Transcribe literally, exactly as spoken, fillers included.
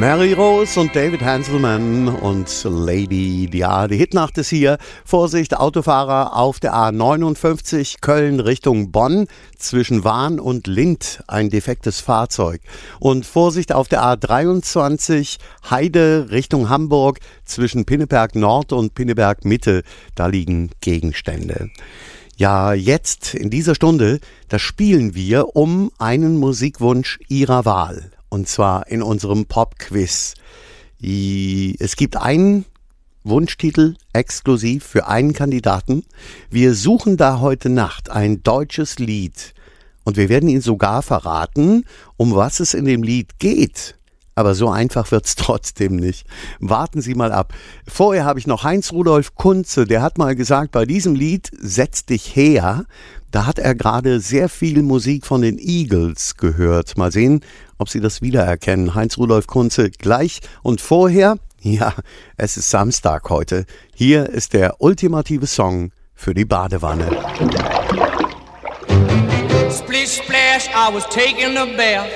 Mary Rose und David Hanselman und Lady, ja, die Hitnacht ist hier. Vorsicht, Autofahrer auf der A neunundfünfzig Köln Richtung Bonn, zwischen Wahn und Lindt ein defektes Fahrzeug. Und Vorsicht auf der A dreiundzwanzig Heide Richtung Hamburg, zwischen Pinneberg Nord und Pinneberg Mitte, da liegen Gegenstände. Ja, jetzt in dieser Stunde, da spielen wir um einen Musikwunsch Ihrer Wahl. Und zwar in unserem Pop-Quiz. Es gibt einen Wunschtitel exklusiv für einen Kandidaten. Wir suchen da heute Nacht ein deutsches Lied. Und wir werden Ihnen sogar verraten, um was es in dem Lied geht. Aber so einfach wird's trotzdem nicht. Warten Sie mal ab. Vorher habe ich noch Heinz-Rudolf Kunze, der hat mal gesagt, bei diesem Lied Setz dich her, da hat er gerade sehr viel Musik von den Eagles gehört. Mal sehen, ob Sie das wiedererkennen. Heinz-Rudolf Kunze gleich. Und vorher, ja, es ist Samstag heute. Hier ist der ultimative Song für die Badewanne. Splish splash, I was taking a bath.